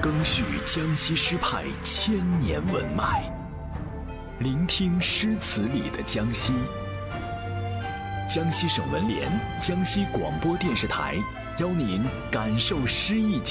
赓续江西诗派千年文脉，聆听诗词里的江西。江西省文联、江西广播电视台邀您感受诗意。